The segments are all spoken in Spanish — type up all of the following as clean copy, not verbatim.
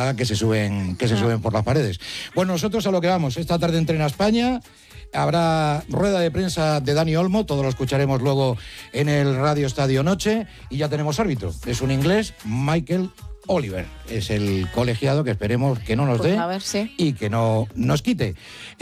verdad que se suben por las paredes. Bueno, nosotros a lo que vamos. Esta tarde entrena España. Habrá rueda de prensa de Dani Olmo, todo lo escucharemos luego en el Radio Estadio Noche, y ya tenemos árbitro. Es un inglés, Michael Oliver. Es el colegiado que esperemos que no nos dé y que no nos quite.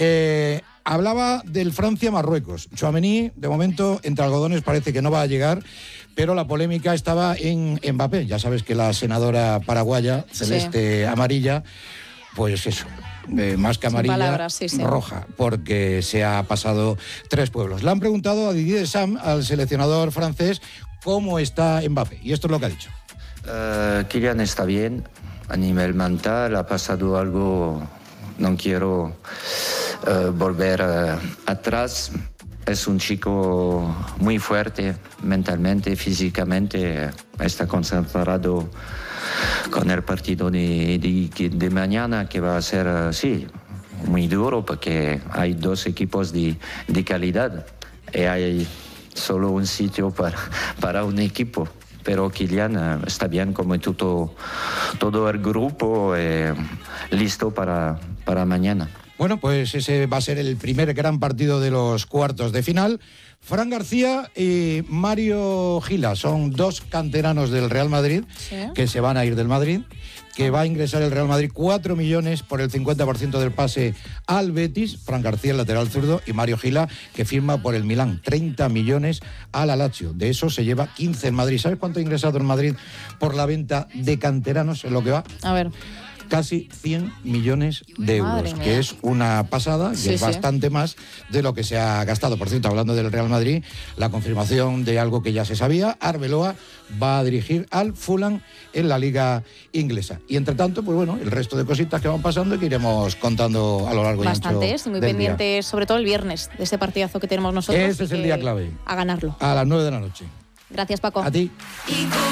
Hablaba del Francia-Marruecos. Tchouaméni, de momento, entre algodones parece que no va a llegar, pero la polémica estaba en Mbappé. Ya sabes que la senadora paraguaya, celeste amarilla, pues eso, más que amarilla, palabras, roja, porque se ha pasado 3 pueblos. Le han preguntado a Didier Deschamps, al seleccionador francés, cómo está Mbappé, y esto es lo que ha dicho. Kylian está bien, a nivel mental ha pasado algo, no quiero volver atrás. Es un chico muy fuerte mentalmente, físicamente, está concentrado con el partido de mañana, que va a ser, muy duro, porque hay 2 equipos de calidad y hay solo un sitio para un equipo. Pero Kylian está bien, como todo el grupo, listo para mañana. Bueno, pues ese va a ser el primer gran partido de los cuartos de final. Fran García y Mario Gila son 2 canteranos del Real Madrid, que se van a ir del Madrid, que va a ingresar el Real Madrid 4 millones por el 50% del pase al Betis. Fran García, el lateral zurdo, y Mario Gila, que firma por el Milán, 30 millones al Lazio. De eso se lleva 15 en Madrid. ¿Sabes cuánto ha ingresado en Madrid por la venta de canteranos en lo que va? A ver. Casi 100 millones de euros, que es una pasada y es bastante más de lo que se ha gastado. Por cierto, hablando del Real Madrid, la confirmación de algo que ya se sabía: Arbeloa va a dirigir al Fulham en la Liga Inglesa. Y entre tanto, pues bueno, el resto de cositas que van pasando y que iremos contando a lo largo y ancho del día. Muy pendientes, sobre todo el viernes, de ese partidazo que tenemos nosotros. Ese es el día clave. A ganarlo. A las 9 de la noche. Gracias, Paco. A ti.